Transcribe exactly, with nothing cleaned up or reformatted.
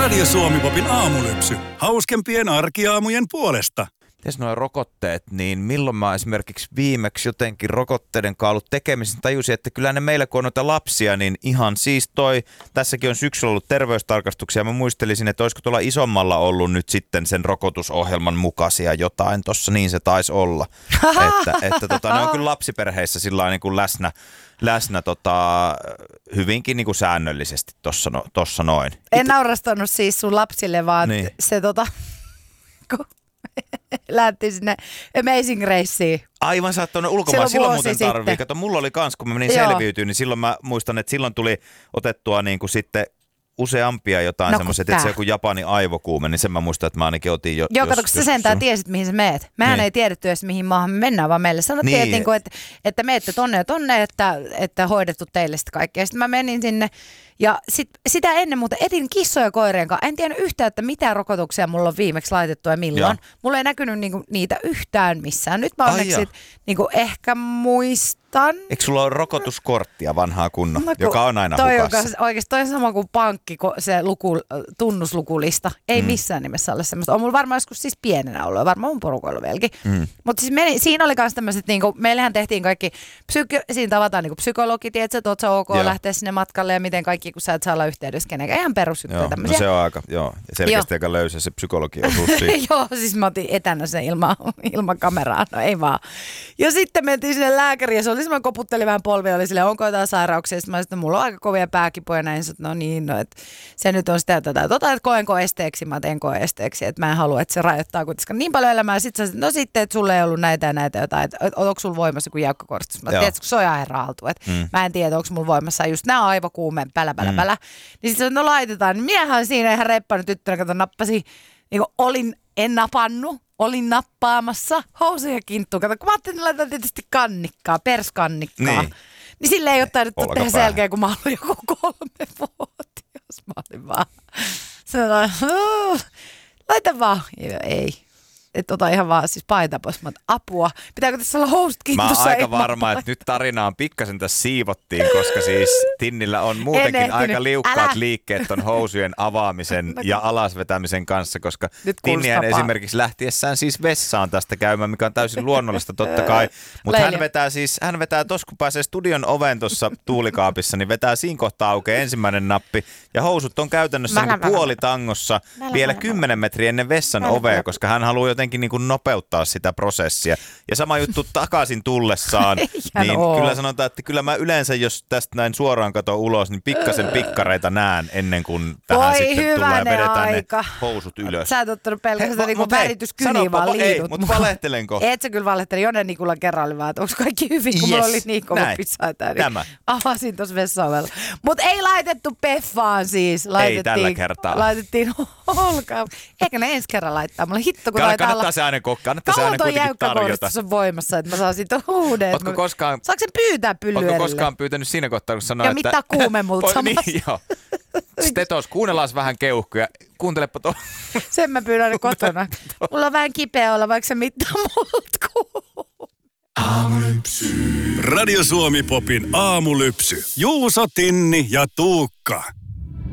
Radio Suomi Popin aamulypsy. Hauskempien arkiaamujen puolesta. Mites nuo rokotteet, niin milloin mä esimerkiksi viimeksi jotenkin rokotteiden kanssa ollut tekemisen tajusin, että kyllä ne meillä kun on noita lapsia, niin ihan siis toi, tässäkin on syksyllä ollut terveystarkastuksia, mä muistelisin, että olisiko tuolla isommalla ollut nyt sitten sen rokotusohjelman mukaisia jotain, tossa niin se taisi olla, että, että tota, ne on kyllä lapsiperheissä sillä niin kuin läsnä, läsnä tota, hyvinkin niin kuin säännöllisesti tossa, no, tossa noin. En naurastanut siis sun lapsille, vaan niin. se tota... lähti sinne Amazing Raceen. Aivan, sä oot tuonne ulkomaan. Silloin muuten tarvii. Kato, mulla oli kans, kun mä menin Joo. selviytyyn, niin silloin mä muistan, että silloin tuli otettua niin kuin sitten useampia jotain no, semmoiset, että se joku Japanin aivokuume, niin sen mä muistan, että mä ainakin otin jo. Joo, kato, kun sä sentään tiesit, mihin sä meet. Mehän niin. ei tiedetty edes, mihin maahan me mennään, vaan meille sanottiin, niin. että, että, että meette tonne ja tonne, että, että hoidettu teille sitä kaikkea. Sitten mä menin sinne ja sit, sitä ennen muuta etin kissoja koirien kanssa. En tiennyt yhtään, että mitä rokotuksia mulla on viimeksi laitettu ja milloin. Ja. Mulla ei näkynyt niinku niitä yhtään missään. Nyt mä onneksi niinku ehkä muistan. Eikö sulla ole rokotuskorttia vanhaa kunnon, no, joka on aina toi hukassa? Oikeasti toi on sama kuin pankki, se luku, tunnuslukulista. Ei mm. missään nimessä ole semmoista. On mulla varmaan joskus siis pienenä ollut ja varmaan mun porukoilla vieläkin. Mm. Mutta siis meni, siinä oli myös tämmöiset, niinku, meillähän tehtiin kaikki, psyki, siinä tavataan niinku psykologi, tiedätkö, että oot sä ok Joo. lähteä sinne matkalle ja miten kaikki, kun sä et saa olla yhteydessä kenenkään. Ihan perusjuttuja tämmöisiä. No se on aika, joo. Selkeästi aika löysä se psykologi osuus siitä. Joo, siis mä otin etänä sen ilman, ilman kameraa, no ei vaan. Ja sitten mentiin sinne lääkäriin ja se oli semmoinen, koputteli vähän polvia, oli silleen, onko jotain sairauksia. Sitten mä sanoin, että mulla on aika kovia pääkipuja näin. Sitten, no niin, no, että se nyt on sitä tätä. Tota, että koenko esteeksi, mä en koe esteeksi. Että mä en halua, että se rajoittaa kuitenkaan niin paljon elämää. Sitten sanoin, no sitten, että sulla ei ollut näitä ja näitä jotain. Että onko sulla voimassa kuin jäykkäkortistus? Mä tiedätkö, kun se on ihan herra haltu. Että mm. mä en tiedä, onko mulla voimassa just nämä aivokuumeen, pälä, pälä, mm. pälä. Niin sitten no laitetaan. Niin minähän siinä ihan reppannut tyttönä, kato nappasi. Niin olin, en napannut. Olin nappaamassa housuja kinttuun. Kato, kun mä ajattelin, että laitan tietysti kannikkaa, perskannikkaa. Niin, niin sille ei ole taidettu tehdä sen jälkeen, kun mä olin joku kolmevuotias. Mä olin vaan sellainen, laita vaan. Ei. Että ota ihan vaan siis paita pois. Mä apua. Pitääkö tässä olla housut kintussa? Mä oon aika varma, että nyt tarinaan pikkasen tässä siivottiin, koska siis Tinnillä on muutenkin aika liukkaat Älä. liikkeet ton housujen avaamisen ja alasvetämisen kanssa, koska Tinnihän esimerkiksi lähtiessään siis vessaan tästä käymään, mikä on täysin luonnollista totta kai. Mutta hän vetää siis, hän vetää tossa kun pääsee studion oven tuossa tuulikaapissa, niin vetää siinä kohtaa aukeaa ensimmäinen nappi ja housut on käytännössä niin puolitangossa vielä kymmenen metriä ennen vessan ovea, koska hän haluaa jotenkin niin kuin nopeuttaa sitä prosessia. Ja sama juttu takaisin tullessaan, niin oo. Kyllä sanotaan, että kyllä mä yleensä, jos tästä näin suoraan katon ulos, niin pikkasen pikkareita näen ennen kuin tähän Voi sitten tulee ja vedetään aika. ne housut ylös. Sä et ottanut pelkästään niinku värityskyniin, vaan liidut. Ei, mutta valehtelenko? Et sä kyllä valehteli. Jone Nikulan kerran oli vaan, että onko kaikki hyvin, kun yes. mulla oli niin kova pisaita. Niin tämä. Avasin tuossa vessaovella. Mutta ei laitettu peffaan siis. Laitettiin, ei tällä kertaa. Laitettiin olkaa. Eikä ne ensi kerran laittaa. Mulla hitto, kun laitaa kannattaa se aina kokkaa. Kannattaa se aina kuitenkin tarjota. On voimassa, että mä saan siitä huudet. Ootko koskaan... Saatko sen pyytää pylly edelle? Ootko koskaan pyytänyt siinä kohtaa, kun sanoo, ja että... Ja mittaa kuume multa samassa. Niin, joo. Stetos, kuunnellaan vähän keuhkoja. Kuuntelepa tuolla. Sen mä pyydän ne kotona. Mulla on vähän kipeä olla, vaikka se mittaa multa kuume. Aamulypsy. Radio Suomi Popin aamulypsy. Juuso, Tinni ja Tuukka.